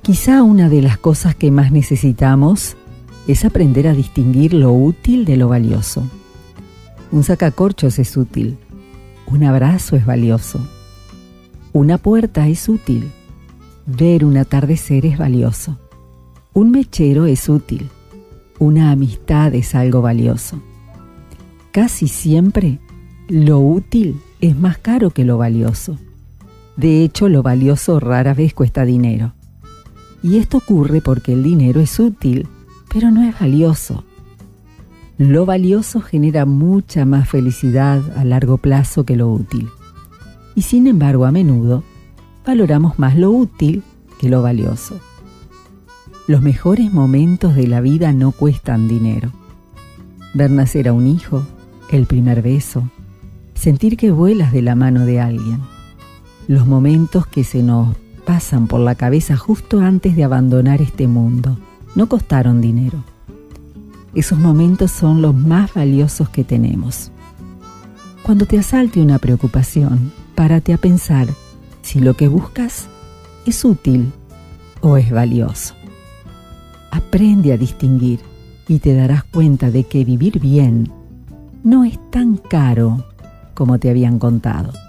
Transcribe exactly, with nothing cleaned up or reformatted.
Quizá una de las cosas que más necesitamos es aprender a distinguir lo útil de lo valioso. Un sacacorchos es útil, un abrazo es valioso, una puerta es útil, ver un atardecer es valioso, un mechero es útil, una amistad es algo valioso. Casi siempre lo útil es más caro que lo valioso. De hecho, lo valioso rara vez cuesta dinero. Y esto ocurre porque el dinero es útil, pero no es valioso. Lo valioso genera mucha más felicidad a largo plazo que lo útil. Y sin embargo, a menudo, valoramos más lo útil que lo valioso. Los mejores momentos de la vida no cuestan dinero. Ver nacer a un hijo, el primer beso, sentir que vuelas de la mano de alguien. Los momentos que se nos pasan por la cabeza justo antes de abandonar este mundo no costaron dinero. Esos momentos son los más valiosos que tenemos. Cuando te asalte una preocupación, párate a pensar si lo que buscas es útil o es valioso. Aprende a distinguir y te darás cuenta de que vivir bien no es tan caro como te habían contado.